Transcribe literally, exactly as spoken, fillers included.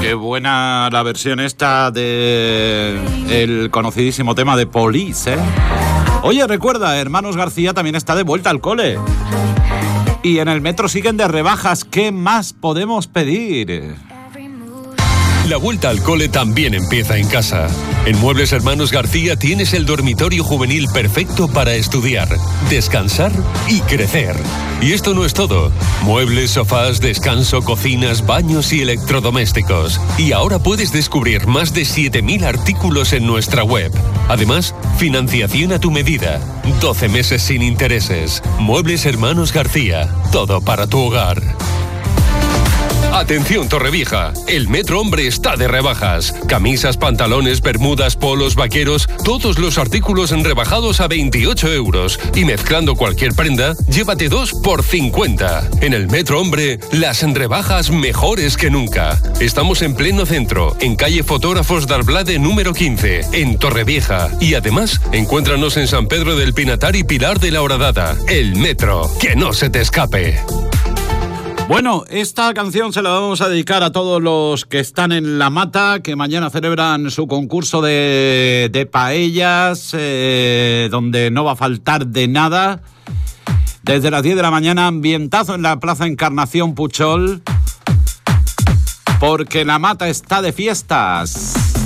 Qué buena la versión esta de el conocidísimo tema de Police, ¿eh? Oye, recuerda, Hermanos García también está de vuelta al cole. Y en el metro siguen de rebajas. ¿Qué más podemos pedir? La vuelta al cole también empieza en casa. En Muebles Hermanos García tienes el dormitorio juvenil perfecto para estudiar, descansar y crecer. Y esto no es todo. Muebles, sofás, descanso, cocinas, baños y electrodomésticos. Y ahora puedes descubrir más de siete mil artículos en nuestra web. Además, financiación a tu medida. doce meses sin intereses. Muebles Hermanos García. Todo para tu hogar. Atención Torrevieja, el Metro Hombre está de rebajas. Camisas, pantalones, bermudas, polos, vaqueros, todos los artículos rebajados a veintiocho euros. Y mezclando cualquier prenda, llévate dos por cincuenta. En el Metro Hombre, las rebajas mejores que nunca. Estamos en pleno centro, en calle Fotógrafos d'Arblade número quince, en Torrevieja. Y además, encuéntranos en San Pedro del Pinatar y Pilar de la Horadada. El Metro, que no se te escape. Bueno, esta canción se la vamos a dedicar a todos los que están en La Mata, que mañana celebran su concurso de, de paellas, eh, donde no va a faltar de nada. Desde las diez de la mañana, ambientazo en la Plaza Encarnación Puchol, porque La Mata está de fiestas.